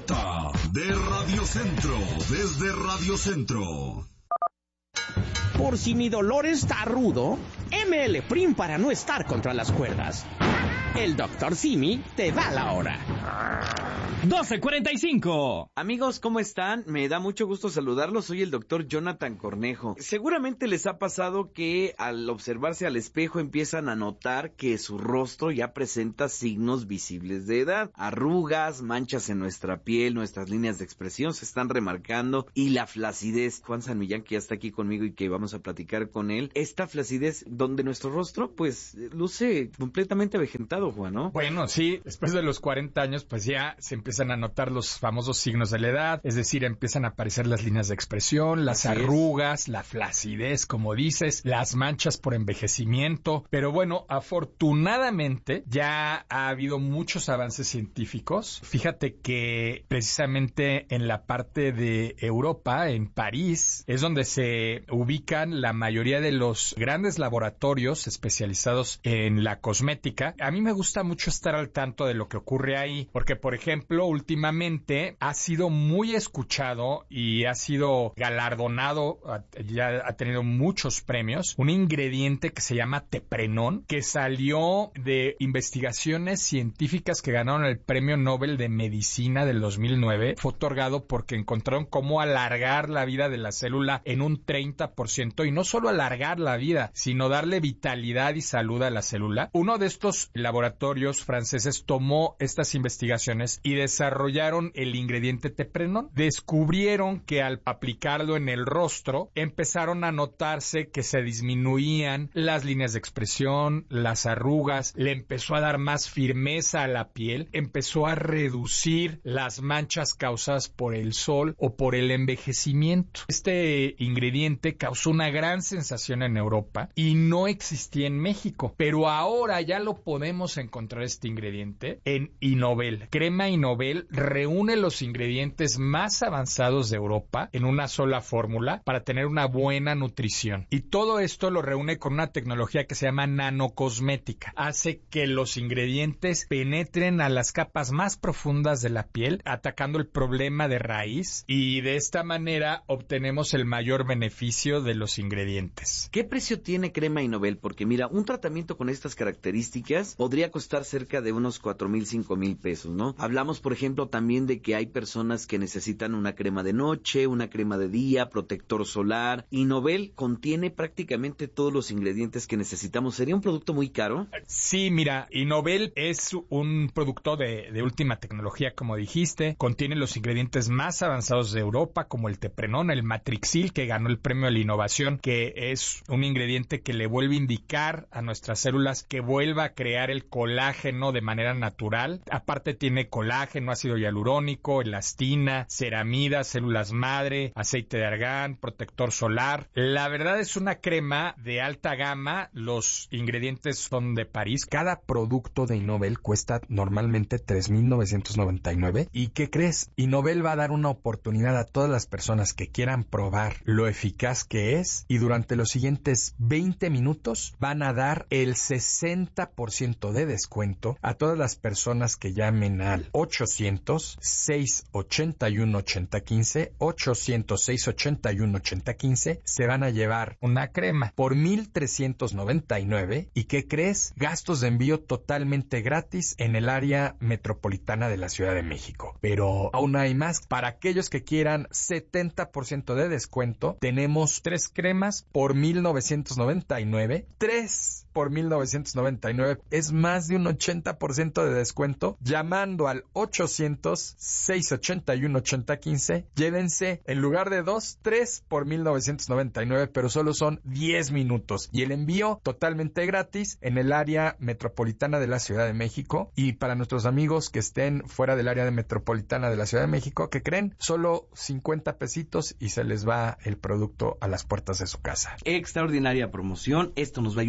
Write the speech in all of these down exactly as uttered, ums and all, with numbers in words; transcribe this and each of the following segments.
nota de Radio Centro, desde Radio Centro. Por si mi dolor está rudo, M L Prim para no estar contra las cuerdas. El doctor Simi te da la hora. doce cuarenta y cinco. Amigos, ¿cómo están? Me da mucho gusto saludarlos. Soy el doctor Jonathan Cornejo. Seguramente les ha pasado que al observarse al espejo empiezan a notar que su rostro ya presenta signos visibles de edad. Arrugas, manchas en nuestra piel, nuestras líneas de expresión se están remarcando y la flacidez. Juan San Millán, que ya está aquí conmigo y que vamos a platicar con él. Esta flacidez donde nuestro rostro pues luce completamente avejentado, Juan, ¿no? Bueno, sí, después de los cuarenta años pues ya se empiezan a notar los famosos signos de la edad, es decir, empiezan a aparecer las líneas de expresión, las Así arrugas, es. la flacidez, como dices, las manchas por envejecimiento, pero bueno, afortunadamente ya ha habido muchos avances científicos. Fíjate que precisamente en la parte de Europa, en París, es donde se ubican la mayoría de los grandes laboratorios especializados en la cosmética. A mí me gusta mucho estar al tanto de lo que ocurre ahí, porque por ejemplo, últimamente ha sido muy escuchado y ha sido galardonado, ya ha tenido muchos premios, un ingrediente que se llama teprenón, que salió de investigaciones científicas que ganaron el Premio Nobel de Medicina del dos mil nueve. Fue otorgado porque encontraron cómo alargar la vida de la célula en un treinta por ciento, y no solo alargar la vida, sino darle vitalidad y salud a la célula. Uno de estos laboratorios franceses tomó estas investigaciones y desarrollaron el ingrediente teprenón. Descubrieron que al aplicarlo en el rostro empezaron a notarse que se disminuían las líneas de expresión, las arrugas, le empezó a dar más firmeza a la piel, empezó a reducir las manchas causadas por el sol o por el envejecimiento. Este ingrediente causó una gran sensación en Europa y no existía en México, pero ahora ya lo podemos encontrar este ingrediente en Innovel. Crema Innovel reúne los ingredientes más avanzados de Europa en una sola fórmula para tener una buena nutrición. Y todo esto lo reúne con una tecnología que se llama nanocosmética. Hace que los ingredientes penetren a las capas más profundas de la piel, atacando el problema de raíz, y de esta manera obtenemos el mayor beneficio de los ingredientes. ¿Qué precio tiene Crema Innovel? Porque mira, un tratamiento con estas características podría costar cerca de unos cuatro mil, cinco mil pesos, ¿no? Hablamos, por ejemplo, también de que hay personas que necesitan una crema de noche, una crema de día, protector solar. Innovel contiene prácticamente todos los ingredientes que necesitamos. ¿Sería un producto muy caro? Sí, mira, Innovel es un producto de, de última tecnología, como dijiste. Contiene los ingredientes más avanzados de Europa, como el teprenón, el matrixil, que ganó el premio a la innovación, que es un ingrediente que le vuelve a indicar a nuestras células que vuelva a crear el colágeno de manera natural. Aparte tiene colágeno, ácido hialurónico, elastina, ceramida, células madre, aceite de argán, protector solar. La verdad es una crema de alta gama. Los ingredientes son de París. Cada producto de Innovel cuesta normalmente tres mil novecientos noventa y nueve. ¿Y qué crees? Innovel va a dar una oportunidad a todas las personas que quieran probar lo eficaz que es, y durante los siguientes veinte minutos van a dar el sesenta por ciento de descuento a todas las personas que llamen al ochocientos, seiscientos ochenta y uno, ochenta quince, ochocientos, seiscientos ochenta y uno, ochenta quince. Se van a llevar una crema por mil trescientos noventa y nueve. ¿Y qué crees? Gastos de envío totalmente gratis en el área metropolitana de la Ciudad de México. Pero aún hay más. Para aquellos que quieran setenta por ciento de descuento, tenemos tres cremas por mil novecientos noventa y nueve. Tres por mil novecientos noventa y nueve. Es más de un ochenta por ciento de descuento. Llamando al ochocientos, seiscientos ochenta y uno, ochenta quince. Llévense, en lugar de dos, tres por mil novecientos noventa y nueve, pero solo son diez minutos. Y el envío totalmente gratis en el área metropolitana de la Ciudad de México. Y para nuestros amigos que estén fuera del área metropolitana de la Ciudad de México, ¿qué creen? Solo cincuenta pesitos y se les va el producto a las puertas de su casa. Extraordinaria promoción. Esto nos va a ayudar mucho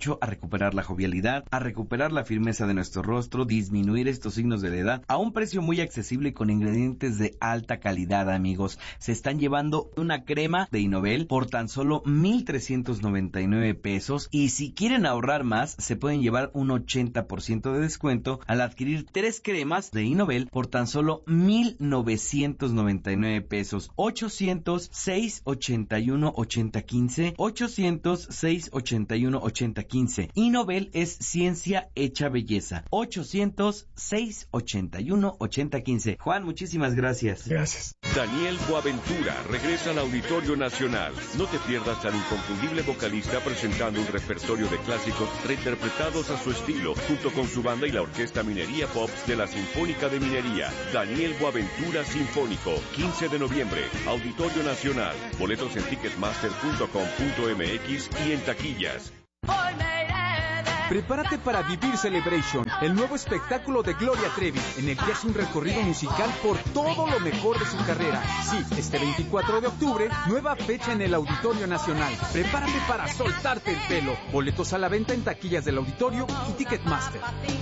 mucho a recuperar la jovialidad, a recuperar la firmeza de nuestro rostro, disminuir estos signos de la edad, a un precio muy accesible y con ingredientes de alta calidad, amigos. Se están llevando una crema de Innovel por tan solo mil trescientos noventa y nueve pesos, y si quieren ahorrar más, se pueden llevar un ochenta por ciento de descuento al adquirir tres cremas de Innovel por tan solo mil novecientos noventa y nueve pesos. ochocientos seis ochenta y uno ochenta quince, ochocientos seis ochenta y uno ochenta quince. Innovel es ciencia hecha belleza. ochocientos seis ochenta y uno ochenta quince. Juan, muchísimas gracias. Gracias. Daniel Boaventura regresa al Auditorio Nacional. No te pierdas al inconfundible vocalista presentando un repertorio de clásicos reinterpretados a su estilo, junto con su banda y la Orquesta Minería Pop de la Sinfónica de Minería. Daniel Boaventura Sinfónico, quince de noviembre, Auditorio Nacional. Boletos en ticketmaster punto com punto m x y en taquillas. Prepárate para vivir Celebration, el nuevo espectáculo de Gloria Trevi, en el que hace un recorrido musical por todo lo mejor de su carrera. Sí, este veinticuatro de octubre, nueva fecha en el Auditorio Nacional. Prepárate para soltarte el pelo. Boletos a la venta en taquillas del Auditorio y Ticketmaster.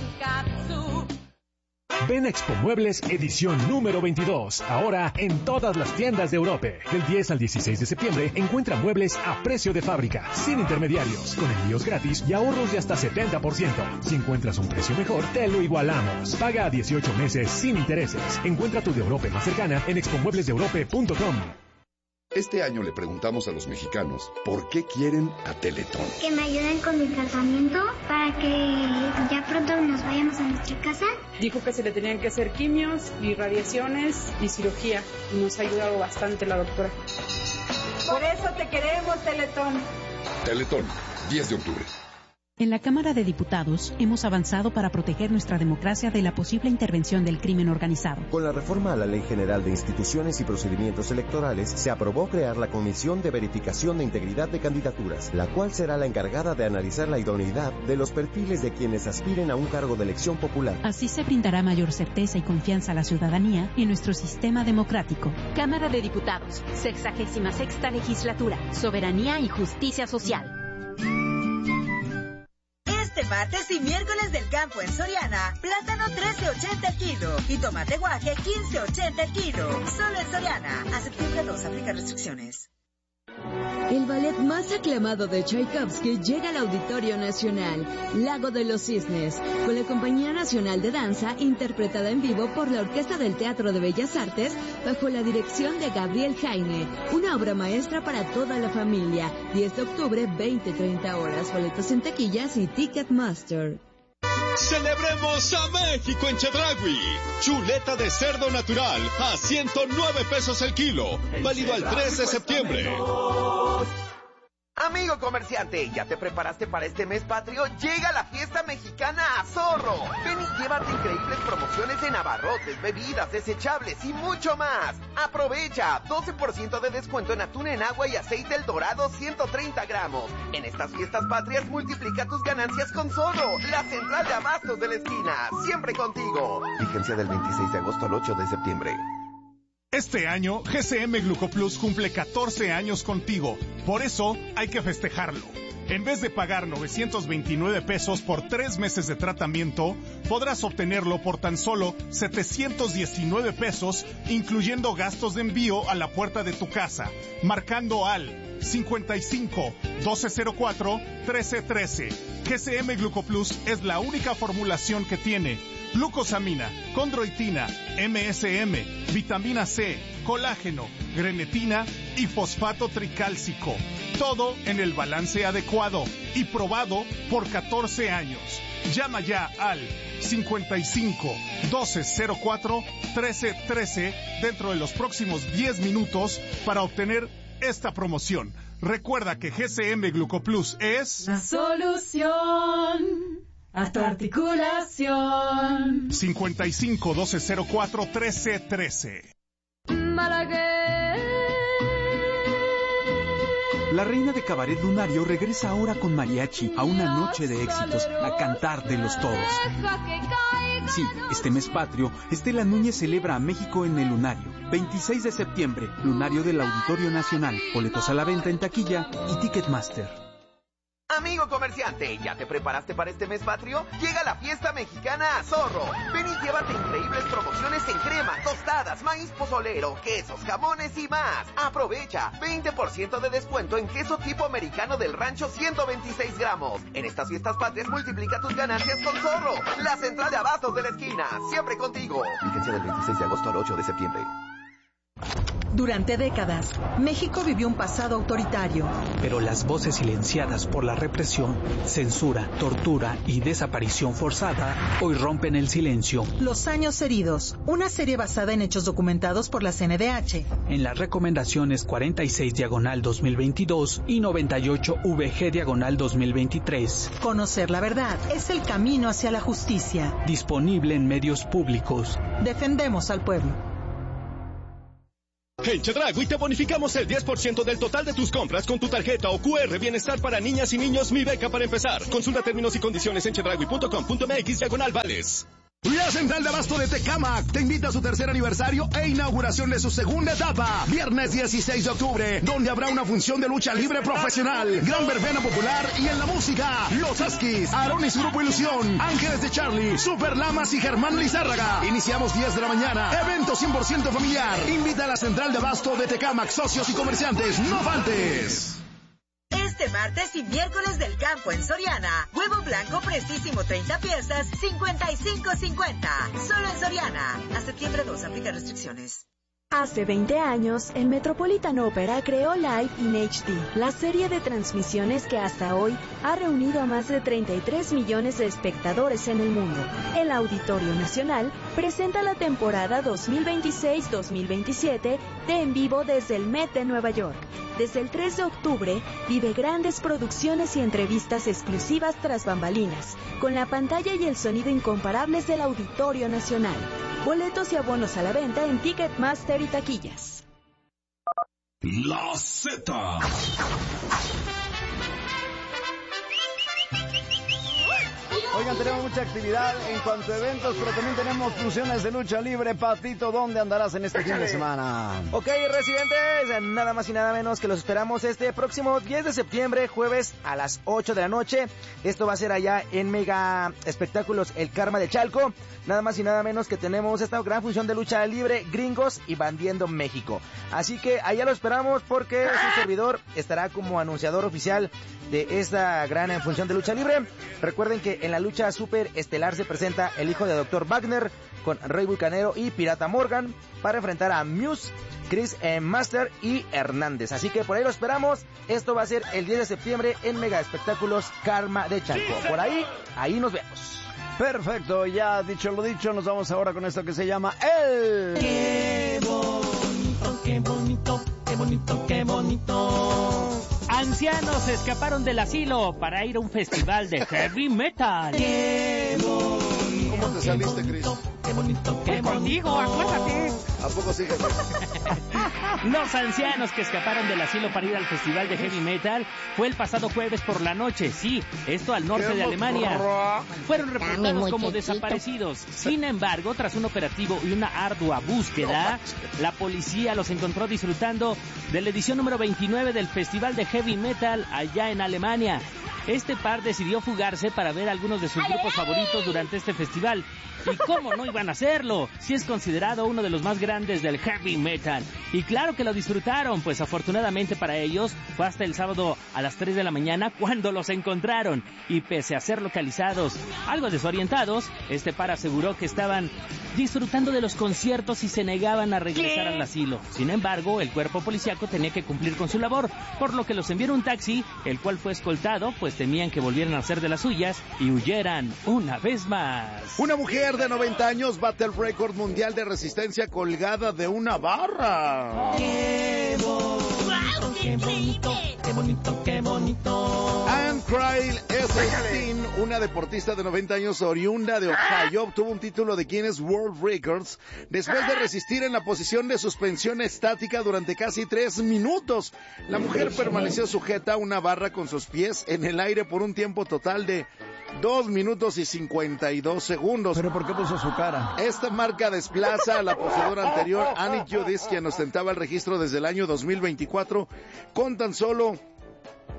Ven a Expo Muebles edición número veintidós, ahora en todas las tiendas de Europa. Del diez al dieciséis de septiembre encuentra muebles a precio de fábrica, sin intermediarios, con envíos gratis y ahorros de hasta setenta por ciento. Si encuentras un precio mejor, te lo igualamos. Paga a dieciocho meses sin intereses. Encuentra tu de Europa más cercana en expo muebles de europa punto com. Este año le preguntamos a los mexicanos por qué quieren a Teletón. Que me ayuden con mi tratamiento para que ya pronto nos vayamos a nuestra casa. Dijo que se le tenían que hacer quimios y radiaciones y cirugía. Y nos ha ayudado bastante la doctora. Por eso te queremos, Teletón. Teletón, diez de octubre. En la Cámara de Diputados hemos avanzado para proteger nuestra democracia de la posible intervención del crimen organizado. Con la reforma a la Ley General de Instituciones y Procedimientos Electorales, se aprobó crear la Comisión de Verificación de Integridad de Candidaturas, la cual será la encargada de analizar la idoneidad de los perfiles de quienes aspiren a un cargo de elección popular. Así se brindará mayor certeza y confianza a la ciudadanía en nuestro sistema democrático. Cámara de Diputados, sexagésima sexta legislatura, soberanía y justicia social. Este martes y miércoles del campo en Soriana, plátano trece ochenta el kilo y tomate guaje quince ochenta el kilo. Solo en Soriana. A septiembre dos, aplica restricciones. El ballet más aclamado de Tchaikovsky llega al Auditorio Nacional, Lago de los Cisnes, con la Compañía Nacional de Danza, interpretada en vivo por la Orquesta del Teatro de Bellas Artes, bajo la dirección de Gabriel Jaime. Una obra maestra para toda la familia. diez de octubre, veinte treinta horas. Boletos en taquillas y Ticketmaster. ¡Celebremos a México en Chedraui! Chuleta de cerdo natural a ciento nueve pesos el kilo. Válido al tres de septiembre. Amigo comerciante, ¿ya te preparaste para este mes patrio? Llega la fiesta mexicana a Zorro. Ven y llévate increíbles promociones en abarrotes, bebidas, desechables y mucho más. Aprovecha, doce por ciento de descuento en atún en agua y aceite El Dorado ciento treinta gramos. En estas fiestas patrias multiplica tus ganancias con Zorro, la central de abastos de la esquina. Siempre contigo. Vigencia del veintiséis de agosto al ocho de septiembre. Este año, G C M Glucoplus cumple catorce años contigo. Por eso, hay que festejarlo. En vez de pagar novecientos veintinueve pesos por tres meses de tratamiento, podrás obtenerlo por tan solo setecientos diecinueve pesos, incluyendo gastos de envío a la puerta de tu casa, marcando al cincuenta y cinco, doce cero cuatro, trece trece. G C M Glucoplus es la única formulación que tiene glucosamina, condroitina, M S M, vitamina C, colágeno, grenetina y fosfato tricálcico. Todo en el balance adecuado y probado por catorce años. Llama ya al cincuenta y cinco, doce cero cuatro, trece trece dentro de los próximos diez minutos para obtener esta promoción. Recuerda que G C M Glucoplus es la solución a tu articulación. cincuenta y cinco, doce cero cuatro, trece trece. Malagueña. La reina de cabaret lunario regresa ahora con mariachi a una noche de éxitos, a cantar de los todos. Sí, este mes patrio, Estela Núñez celebra a México en el Lunario. veintiséis de septiembre, Lunario del Auditorio Nacional. Boletos a la venta en taquilla y Ticketmaster. Amigo comerciante, ¿ya te preparaste para este mes patrio? Llega la fiesta mexicana a Zorro. Ven y llévate increíbles promociones en crema, tostadas, maíz pozolero, quesos, jamones y más. Aprovecha, veinte por ciento de descuento en queso tipo americano del rancho ciento veintiséis gramos. En estas fiestas patrias multiplica tus ganancias con Zorro, la central de abastos de la esquina, siempre contigo. Vigencia del veintiséis de agosto al ocho de septiembre. Durante décadas, México vivió un pasado autoritario. Pero las voces silenciadas por la represión, censura, tortura y desaparición forzada hoy rompen el silencio. Los años heridos, una serie basada en hechos documentados por la C N D H. En las recomendaciones cuarenta y seis diagonal dos mil veintidós y noventa y ocho V G diagonal dos mil veintitrés. Conocer la verdad es el camino hacia la justicia. Disponible en medios públicos. Defendemos al pueblo. En Chedraui te bonificamos el diez por ciento del total de tus compras con tu tarjeta o Q R Bienestar para niñas y niños Mi Beca para empezar. Consulta términos y condiciones en chedraui punto com punto m x diagonal vales. La Central de Abasto de Tecámac te invita a su tercer aniversario e inauguración de su segunda etapa. Viernes dieciséis de octubre, donde habrá una función de lucha libre profesional, gran verbena popular y en la música, Los Huskies, Aarón y su grupo Ilusión, Ángeles de Charlie, Super Lamas y Germán Lizárraga. Iniciamos diez de la mañana. Evento cien por ciento familiar. Invita a la Central de Abasto de Tecámac, socios y comerciantes. ¡No faltes! Este martes y miércoles del campo en Soriana. Huevo blanco prestísimo treinta piezas, cincuenta y cinco cincuenta. Solo en Soriana. A septiembre dos, aplica restricciones. Hace veinte años, el Metropolitan Opera creó Live in H D, la serie de transmisiones que hasta hoy ha reunido a más de treinta y tres millones de espectadores en el mundo. El Auditorio Nacional presenta la temporada dos mil veintiséis dos mil veintisiete de En Vivo desde el Met de Nueva York. Desde el tres de octubre, vive grandes producciones y entrevistas exclusivas tras bambalinas, con la pantalla y el sonido incomparables del Auditorio Nacional. Boletos y abonos a la venta en Ticketmaster y taquillas. La Z. Oigan, tenemos mucha actividad en cuanto a eventos, pero también tenemos funciones de lucha libre. Patito, ¿dónde andarás en este fin de semana? Ok, residentes, nada más y nada menos que los esperamos este próximo diez de septiembre, jueves a las ocho de la noche. Esto va a ser allá en Mega Espectáculos El Karma de Chalco. Nada más y nada menos que tenemos esta gran función de lucha libre, Gringos y Bandiendo México. Así que allá lo esperamos porque su servidor estará como anunciador oficial de esta gran función de lucha libre. Recuerden que en la lucha super estelar se presenta el hijo de doctor Wagner con Rey Vulcanero y Pirata Morgan para enfrentar a Muse, Chris eh, Master y Hernández. Así que por ahí lo esperamos. Esto va a ser el diez de septiembre en Mega Espectáculos Karma de Chalco. Por ahí, ahí nos vemos. Perfecto, ya dicho lo dicho, nos vamos ahora con esto que se llama El... Qué bonito, qué bonito, qué bonito, qué bonito. Ancianos se escaparon del asilo para ir a un festival de heavy metal. Qué bonito. ¿Cómo te saliste, Chris? Qué bonito, qué bonito. Contigo, acuérdate. ¿A poco sí, jefe? Los ancianos que escaparon del asilo para ir al festival de heavy metal fue el pasado jueves por la noche. Sí, esto al norte de Alemania. Fueron reportados como desaparecidos. Sin embargo, tras un operativo y una ardua búsqueda, la policía los encontró disfrutando de la edición número veintinueve del festival de heavy metal allá en Alemania. Este par decidió fugarse para ver algunos de sus grupos favoritos durante este festival. ¿Y cómo no iban a hacerlo? Si es considerado uno de los más grandes del heavy metal. Y claro que lo disfrutaron, pues afortunadamente para ellos fue hasta el sábado a las tres de la mañana cuando los encontraron. Y pese a ser localizados algo desorientados, este par aseguró que estaban disfrutando de los conciertos y se negaban a regresar al asilo. Sin embargo, el cuerpo policíaco tenía que cumplir con su labor, por lo que los enviaron un taxi, el cual fue escoltado, pues temían que volvieran a hacer de las suyas y huyeran una vez más. Una mujer de noventa años bate el récord mundial de resistencia colgada de una barra. ¡Qué bonito, qué bonito, qué bonito, qué bonito! Anne Crile Esselstyn, una deportista de noventa años oriunda de Ohio, obtuvo un título de Guinness World Records después de resistir en la posición de suspensión estática durante casi tres minutos. La mujer permaneció sujeta a una barra con sus pies en el aire por un tiempo total de dos minutos y cincuenta y dos segundos. ¿Pero por qué puso su cara? Esta marca desplaza a la poseedora anterior, Annie Judis, quien ostentaba el registro desde el año dos mil veinticuatro, con tan solo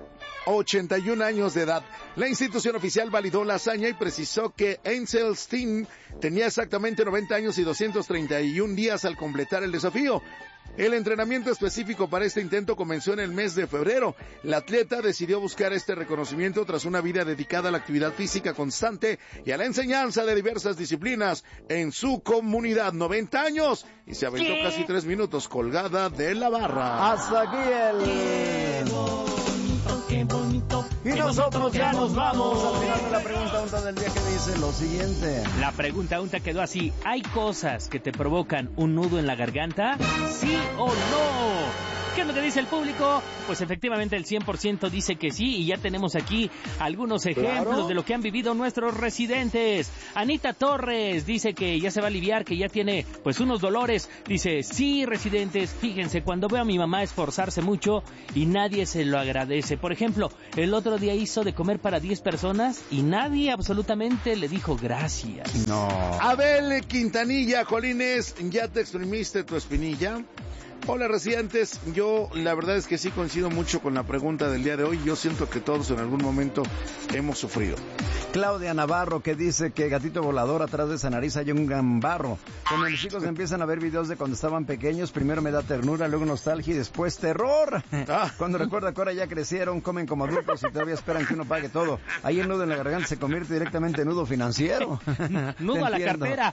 ochenta y un años de edad. La institución oficial validó la hazaña y precisó que Ansel Steen tenía exactamente noventa años y doscientos treinta y un días al completar el desafío. El entrenamiento específico para este intento comenzó en el mes de febrero. La atleta decidió buscar este reconocimiento tras una vida dedicada a la actividad física constante y a la enseñanza de diversas disciplinas en su comunidad. noventa años y se aventó ¿Qué? casi tres minutos colgada de la barra. Hasta aquí el... Qué bonito. Y qué nosotros bonito, ya qué nos bonito. vamos al final de la pregunta unta del día, que dice lo siguiente. La pregunta unta quedó así: ¿hay cosas que te provocan un nudo en la garganta? ¿Sí o no? ¿Qué es lo que dice el público? Pues efectivamente el cien por ciento dice que sí, y ya tenemos aquí algunos ejemplos ¿Claro? de lo que han vivido nuestros residentes. Anita Torres dice que ya se va a aliviar, que ya tiene pues unos dolores. Dice, sí, residentes, fíjense, cuando veo a mi mamá esforzarse mucho y nadie se lo agradece. Por ejemplo, el otro día hizo de comer para diez personas y nadie absolutamente le dijo gracias. No. Abel Quintanilla, Jolines, ¿ya te exprimiste tu espinilla? Hola, residentes, yo la verdad es que sí coincido mucho con la pregunta del día de hoy. Yo siento que todos en algún momento hemos sufrido. Claudia Navarro, que dice que gatito volador, atrás de esa nariz hay un gambarro. Cuando mis hijos empiezan a ver videos de cuando estaban pequeños, primero me da ternura, luego nostalgia y después terror. Ah. Cuando recuerda que ahora ya crecieron, comen como adultos y todavía esperan que uno pague todo. Ahí el nudo en la garganta se convierte directamente en nudo financiero. Nudo a la cartera.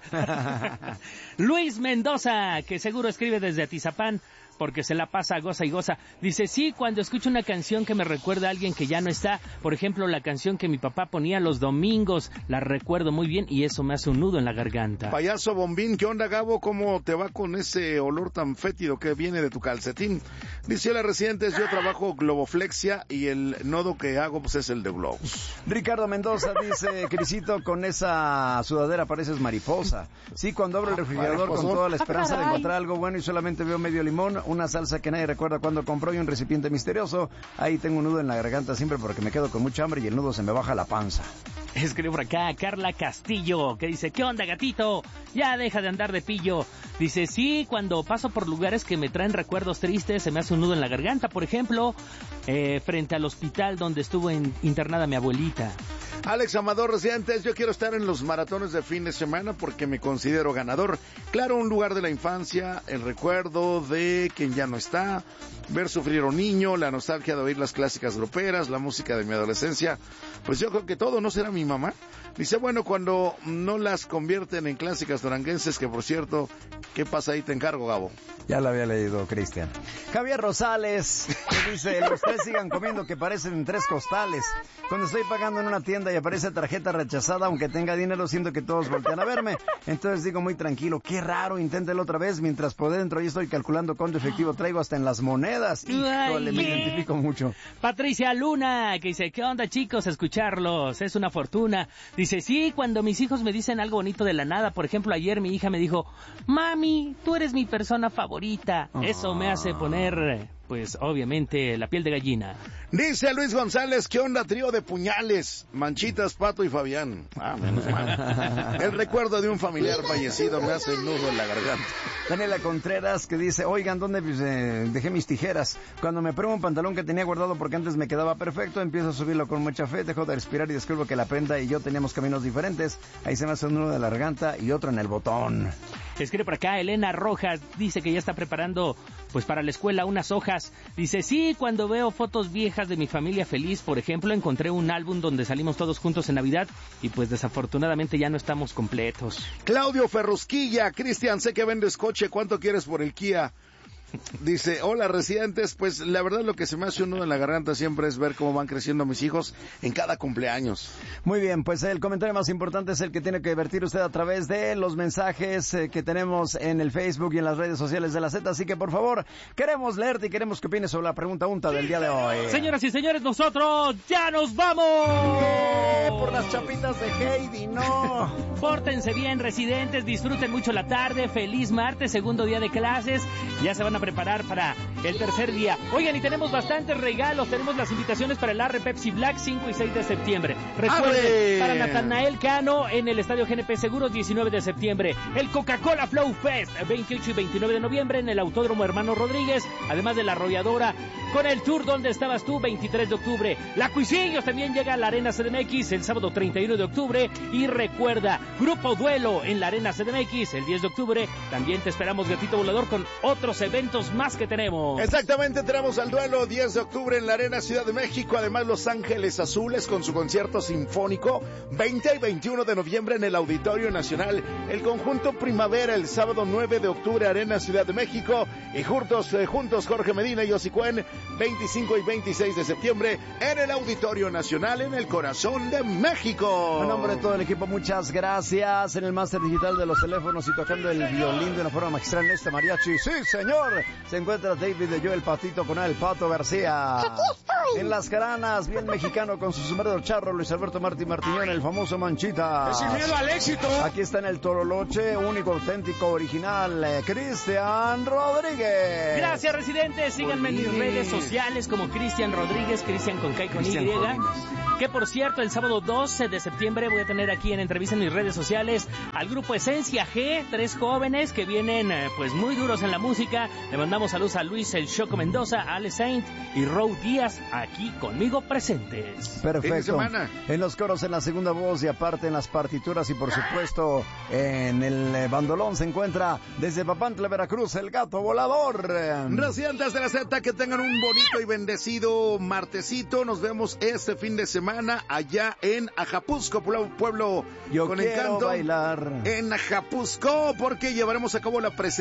Luis Mendoza, que seguro escribe desde Atizapán, porque se la pasa goza y goza. Dice, sí, cuando escucho una canción que me recuerda a alguien que ya no está, por ejemplo, la canción que mi papá ponía los domingos, la recuerdo muy bien y eso me hace un nudo en la garganta. Payaso Bombín, ¿qué onda, Gabo? ¿Cómo te va con ese olor tan fétido que viene de tu calcetín? Dice, hola, residentes, yo trabajo globoflexia y el nodo que hago pues es el de globos. Ricardo Mendoza dice, Crisito, con esa sudadera pareces mariposa. Sí, cuando abro el refrigerador con toda la esperanza de encontrar algo bueno y solamente veo medio limón, una salsa que nadie recuerda cuando compró y un recipiente misterioso, ahí tengo un nudo en la garganta siempre porque me quedo con mucha hambre y el nudo se me baja la panza. Escribe por acá Carla Castillo, que dice, ¿qué onda, gatito? Ya deja de andar de pillo. Dice, sí, cuando paso por lugares que me traen recuerdos tristes, se me hace un nudo en la garganta. Por ejemplo, eh, frente al hospital donde estuvo en, internada mi abuelita. Alex Amador, residentes, yo quiero estar en los maratones de fin de semana porque me considero ganador. Claro, un lugar de la infancia, el recuerdo de quien ya no está, ver sufrir a un niño, la nostalgia de oír las clásicas gruperas, la música de mi adolescencia. Pues yo creo que todo, ¿no será mi mamá? Dice, bueno, cuando no las convierten en clásicas duranguenses, que por cierto, ¿qué pasa ahí? Te encargo, Gabo. Ya lo había leído, Cristian. Javier Rosales, que dice, los tres sigan comiendo que parecen tres costales. Cuando estoy pagando en una tienda y aparece tarjeta rechazada, aunque tenga dinero, siento que todos voltean a verme. Entonces digo muy tranquilo, qué raro, inténtelo otra vez, mientras por dentro yo estoy calculando cuánto efectivo traigo hasta en las monedas. Híjole, me identifico mucho. Patricia Luna, que dice, ¿qué onda, chicos? Escucharlos, es una fortuna. Dice, sí, cuando mis hijos me dicen algo bonito de la nada, por ejemplo, ayer mi hija me dijo, mami, tú eres mi persona favorita. Oh. Eso me hace poner, pues, obviamente, la piel de gallina. Dice Luis González, ¿qué onda, trío de puñales? Manchitas, Pato y Fabián. Ah, menos mal. El recuerdo de un familiar fallecido me hace el nudo en la garganta. Daniela Contreras, que dice, oigan, ¿dónde eh, dejé mis tijeras? Cuando me pruebo un pantalón que tenía guardado porque antes me quedaba perfecto, empiezo a subirlo con mucha fe, dejo de respirar y descubro que la prenda y yo teníamos caminos diferentes. Ahí se me hace un nudo de la garganta y otro en el botón. Escribe por acá Elena Rojas, dice que ya está preparando pues para la escuela unas hojas. Dice, sí, cuando veo fotos viejas de mi familia feliz, por ejemplo, encontré un álbum donde salimos todos juntos en Navidad y pues desafortunadamente ya no estamos completos. Claudio Ferrusquilla, Cristian, sé que vendes coche, ¿cuánto quieres por el Kia? Dice, hola, residentes, pues la verdad lo que se me hace un nudo en la garganta siempre es ver cómo van creciendo mis hijos en cada cumpleaños. Muy bien, pues el comentario más importante es el que tiene que vertir usted a través de los mensajes eh, que tenemos en el Facebook y en las redes sociales de la Z, así que por favor, queremos leerte y queremos que opines sobre la pregunta unta del día de hoy. Señoras y señores, nosotros ya nos vamos. ¡Eh! Por las chapitas de Heidi, no. Pórtense bien, residentes, disfruten mucho la tarde, feliz martes, segundo día de clases, ya se van a preparar para el tercer día. Oigan, y tenemos bastantes regalos, tenemos las invitaciones para el Arre Pepsi Black cinco y seis de septiembre. Recuerden, ¡Arre! Para Natanael Cano en el Estadio G N P Seguros diecinueve de septiembre. El Coca-Cola Flow Fest veintiocho y veintinueve de noviembre en el Autódromo Hermano Rodríguez, además de la Arrolladora con el tour ¿Dónde estabas tú? veintitrés de octubre. La Cuisillos también llega a la Arena C D M X el sábado treinta y uno de octubre. Y recuerda, Grupo Duelo en la Arena C D M X el diez de octubre. También te esperamos, Gatito Volador, con otros eventos más que tenemos. Exactamente, tenemos al Duelo diez de octubre en la Arena Ciudad de México. Además, Los Ángeles Azules con su concierto sinfónico. veinte y veintiuno de noviembre en el Auditorio Nacional. El conjunto Primavera el sábado nueve de octubre, Arena Ciudad de México. Y juntos, eh, juntos Jorge Medina y Osicuen, veinticinco y veintiséis de septiembre en el Auditorio Nacional, en el corazón de México. En nombre de todo el equipo, muchas gracias. En el máster digital de los teléfonos y tocando el violín de una forma magistral en este mariachi, sí señor, se encuentra David de Yo el Patito con el Pato García. Aquí estoy. En las caranas, bien mexicano con su sombrero charro, Luis Alberto Martí Martiñón, el famoso Manchita. Sin miedo al éxito. Aquí está en el Toroloche, único, auténtico, original, eh, Cristian Rodríguez. Gracias, residentes. Síganme en mis redes sociales como Cristian Rodríguez, Cristian con K y con Y. Que por cierto, el sábado doce de septiembre voy a tener aquí en entrevista en mis redes sociales al grupo Esencia G, tres jóvenes que vienen eh, pues muy duros en la música. Le mandamos saludos a Luis El Choco Mendoza, a Ale Saint y Row Díaz aquí conmigo presentes. Perfecto. En los coros, en la segunda voz y aparte en las partituras y por supuesto en el bandolón se encuentra desde Papantla, Veracruz, el Gato Volador. Residentes de la Z, que tengan un bonito y bendecido martesito. Nos vemos este fin de semana allá en Ajapuzco, pueblo Yo con quiero encanto. bailar En Ajapuzco, porque llevaremos a cabo la presentación